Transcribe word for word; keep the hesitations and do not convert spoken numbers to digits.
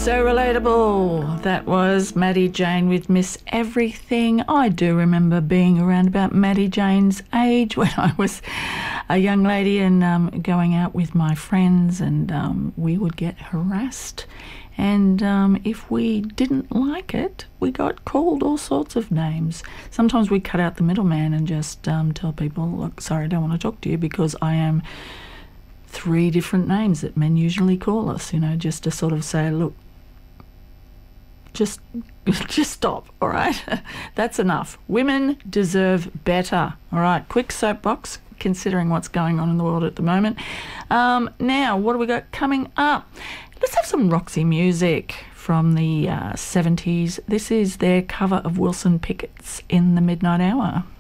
So relatable. That was Maddie Jane with Miss Everything. I do remember being around about Maddie Jane's age when I was a young lady and um, going out with my friends, and um, we would get harassed. And um, if we didn't like it, we got called all sorts of names. Sometimes we cut out the middleman and just um, tell people, look, sorry, I don't want to talk to you because I am three different names that men usually call us, you know, just to sort of say, look, just just stop, all right? That's enough. Women deserve better, all right? Quick soapbox, considering what's going on in the world at the moment. Um, now, what do we got coming up? Let's have some Roxy music from the uh, seventies. This is their cover of Wilson Pickett's In the Midnight Hour.